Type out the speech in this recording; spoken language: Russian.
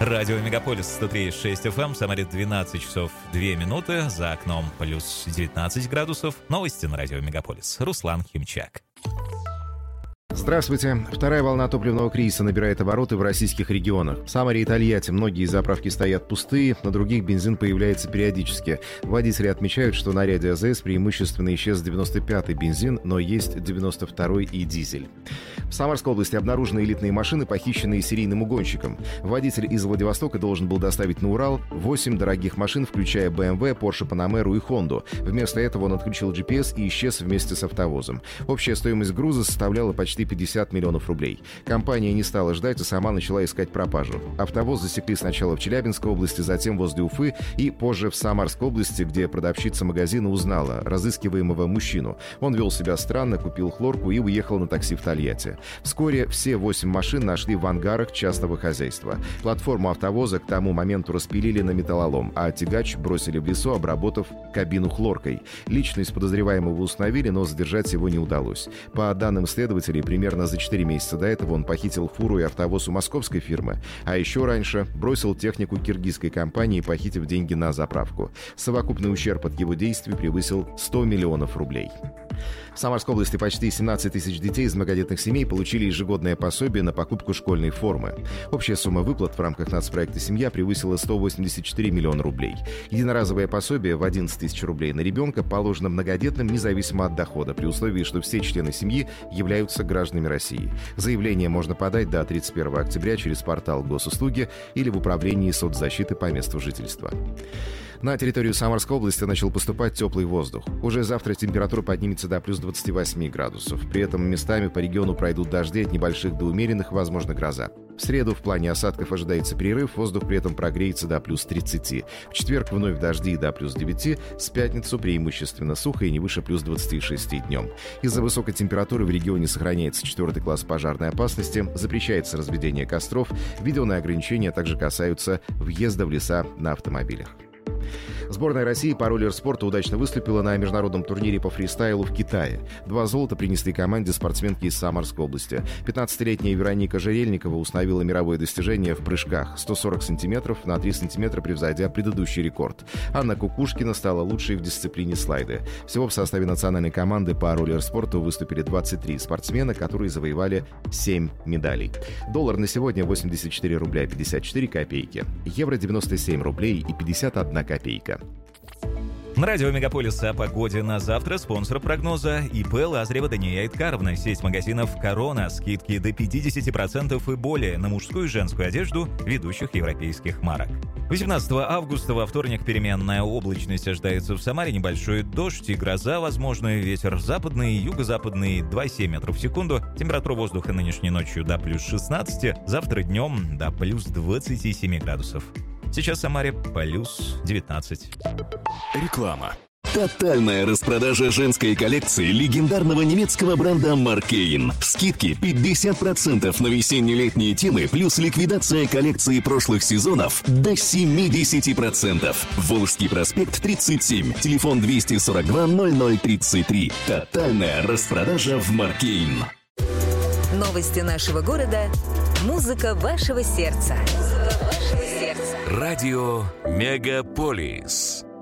Радио Мегаполис 103,6 FM, в Самаре 12 часов 2 минуты, за окном плюс 19 градусов. Новости на Радио Мегаполис. Руслан Химчак. Здравствуйте. Вторая волна топливного кризиса набирает обороты в российских регионах. В Самаре и Тольятти многие заправки стоят пустые, на других бензин появляется периодически. Водители отмечают, что на ряде АЗС преимущественно исчез 95-й бензин, но есть 92-й и дизель. В Самарской области обнаружены элитные машины, похищенные серийным угонщиком. Водитель из Владивостока должен был доставить на Урал 8 дорогих машин, включая BMW, Porsche Panamera и Honda. Вместо этого он отключил GPS и исчез вместе с автовозом. Общая стоимость груза составляла почти 50 миллионов рублей. Компания не стала ждать и сама начала искать пропажу. Автовоз засекли сначала в Челябинской области, затем возле Уфы и позже в Самарской области, где продавщица магазина узнала разыскиваемого мужчину. Он вел себя странно, купил хлорку и уехал на такси в Тольятти. Вскоре все 8 машин нашли в ангарах частного хозяйства. Платформу автовоза к тому моменту распилили на металлолом, а тягач бросили в лесу, обработав кабину хлоркой. Личность подозреваемого установили, но задержать его не удалось. По данным следователей, примерно за 4 месяца до этого он похитил фуру и автовоз у московской фирмы, а еще раньше бросил технику киргизской компании, похитив деньги на заправку. Совокупный ущерб от его действий превысил 100 миллионов рублей. В Самарской области почти 17 тысяч детей из многодетных семей получили ежегодное пособие на покупку школьной формы. Общая сумма выплат в рамках нацпроекта «Семья» превысила 184 миллиона рублей. Единоразовое пособие в 11 тысяч рублей на ребенка положено многодетным независимо от дохода, при условии, что все члены семьи являются гражданами России. Заявление можно подать до 31 октября через портал Госуслуги или в управлении соцзащиты по месту жительства. На территорию Самарской области начал поступать теплый воздух. Уже завтра температура поднимется до плюс 28 градусов. При этом местами по региону пройдут дожди от небольших до умеренных, возможно, гроза. В среду в плане осадков ожидается перерыв, воздух при этом прогреется до плюс 30. В четверг вновь дожди до плюс 9, с пятницу преимущественно сухо и не выше плюс 26 днем. Из-за высокой температуры в регионе сохраняется 4 класс пожарной опасности, запрещается разведение костров, введенные ограничения также касаются въезда в леса на автомобилях. Сборная России по роллер-спорту удачно выступила на международном турнире по фристайлу в Китае. 2 золота принесли команде спортсменки из Самарской области. 15-летняя Вероника Жерельникова установила мировое достижение в прыжках — 140 сантиметров, на 3 сантиметра превзойдя предыдущий рекорд. Анна Кукушкина стала лучшей в дисциплине слайды. Всего в составе национальной команды по роллер-спорту выступили 23 спортсмена, которые завоевали 7 медалей. Доллар на сегодня 84 рубля 54 копейки. Евро 97 рублей и 51 копейка. На радио Мегаполис о погоде на завтра. Спонсор прогноза ИП Лазарева Дания Эдкаровна. Сеть магазинов «Корона». Скидки до 50% и более на мужскую и женскую одежду ведущих европейских марок. 18 августа во вторник переменная облачность ожидается в Самаре. Небольшой дождь и гроза возможны. Ветер западный и юго-западный 2,7 метров в секунду. Температура воздуха нынешней ночью до плюс 16. Завтра днем до плюс 27 градусов. Сейчас в Самаре плюс 19. Реклама. Тотальная распродажа женской коллекции легендарного немецкого бренда Маркейн. Скидки 50% на весенне-летние темы, плюс ликвидация коллекции прошлых сезонов до 70%. Волжский проспект 37, телефон 242 0033. Тотальная распродажа в Маркейн. Новости нашего города. Музыка вашего сердца. Радио Мегаполис.